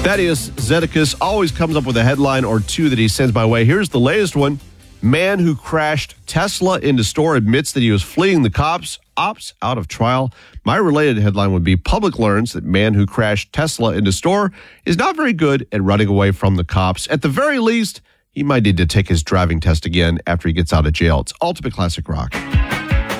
Thaddeus Zedekias always comes up with a headline or two that he sends my way. Here's the latest one. Man who crashed Tesla into store admits that he was fleeing the cops, opts out of trial. My related headline would be Public learns that man who crashed Tesla into store is not very good at running away from the cops. At the very least, he might need to take his driving test again after he gets out of jail. It's Ultimate Classic Rock.